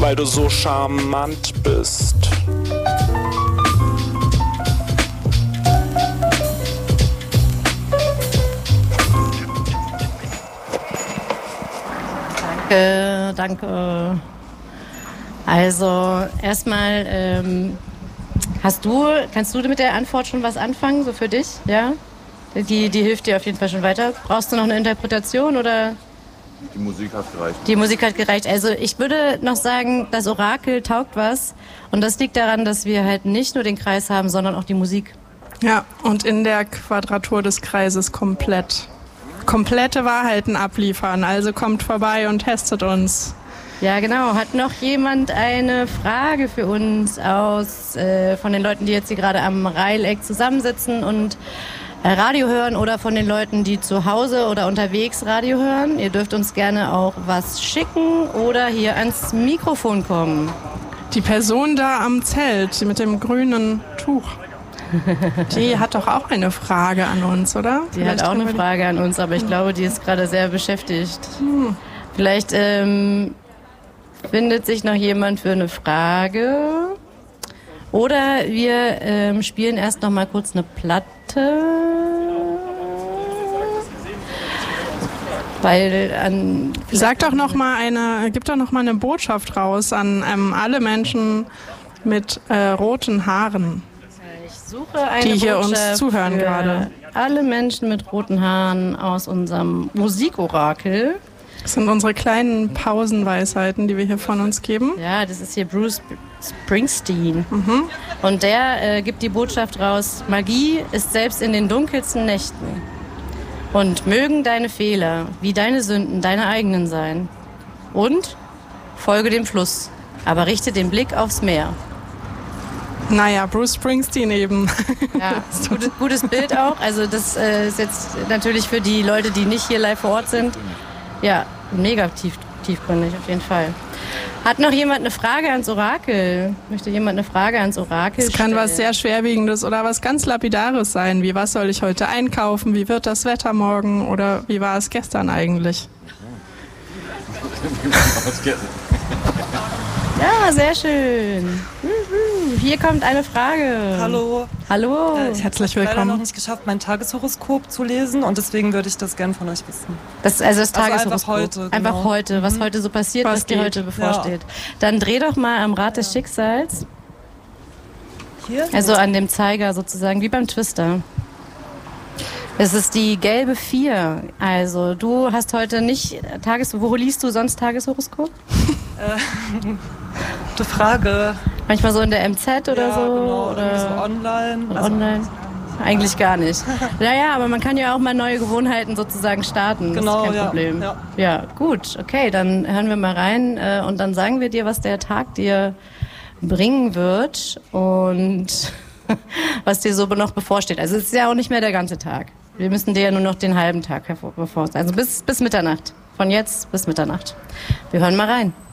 weil du so charmant bist. Danke. Also erstmal, kannst du mit der Antwort schon was anfangen, so für dich? Ja? Die hilft dir auf jeden Fall schon weiter. Brauchst du noch eine Interpretation oder? Die Musik hat gereicht. Die Musik hat gereicht. Also ich würde noch sagen, das Orakel taugt was. Und das liegt daran, dass wir halt nicht nur den Kreis haben, sondern auch die Musik. Ja, und in der Quadratur des Kreises komplette Wahrheiten abliefern. Also kommt vorbei und testet uns. Ja, genau. Hat noch jemand eine Frage für uns von den Leuten, die jetzt hier gerade am Reileck zusammensitzen und Radio hören oder von den Leuten, die zu Hause oder unterwegs Radio hören? Ihr dürft uns gerne auch was schicken oder hier ans Mikrofon kommen. Die Person da am Zelt mit dem grünen Tuch, die hat doch auch eine Frage an uns, oder? Die hat auch eine Frage an uns, aber ich glaube, die ist gerade sehr beschäftigt. Vielleicht findet sich noch jemand für eine Frage. Oder wir spielen erst noch mal kurz eine Platte. Gib doch noch mal eine Botschaft raus an alle Menschen mit roten Haaren. Ich suche eine die hier Botschaft uns zuhören für gerade. Alle Menschen mit roten Haaren aus unserem Musikorakel. Das sind unsere kleinen Pausenweisheiten, die wir hier von uns geben. Ja, das ist hier Bruce Springsteen. Und der gibt die Botschaft raus: Magie ist selbst in den dunkelsten Nächten. Und mögen deine Fehler, wie deine Sünden, deine eigenen sein. Und folge dem Fluss, aber richte den Blick aufs Meer. Naja, Bruce Springsteen eben. Ja, gutes Bild auch. Also das ist jetzt natürlich für die Leute, die nicht hier live vor Ort sind, ja, mega tiefgründig auf jeden Fall. Hat noch jemand eine Frage ans Orakel? Möchte jemand eine Frage ans Orakel stellen? Es kann was sehr Schwerwiegendes oder was ganz Lapidares sein, wie was soll ich heute einkaufen, wie wird das Wetter morgen oder wie war es gestern eigentlich? Ja, sehr schön. Hier kommt eine Frage. Hallo. Hallo. Ich habe Herzlich leider willkommen. noch nicht geschafft, mein Tageshoroskop zu lesen und deswegen würde ich das gern von euch wissen. Das Tageshoroskop. Einfach heute. Einfach Genau. heute, was heute so passiert, was dir heute bevorsteht. Dann dreh doch mal am Rad des Schicksals. Hier? Also an dem Zeiger sozusagen, wie beim Twister. Es ist die gelbe 4. Also du hast heute nicht wo liest du sonst Tageshoroskop? Gute Frage. Manchmal so in der MZ oder ja, so? Genau, oder so online. Online? Eigentlich gar nicht. Naja, aber man kann ja auch mal neue Gewohnheiten sozusagen starten. Genau, das ist kein Problem. Ja, gut. Okay, dann hören wir mal rein und dann sagen wir dir, was der Tag dir bringen wird und was dir so noch bevorsteht. Also es ist ja auch nicht mehr der ganze Tag. Wir müssen dir ja nur noch den halben Tag bevorstehen. Also bis Mitternacht. Von jetzt bis Mitternacht. Wir hören mal rein.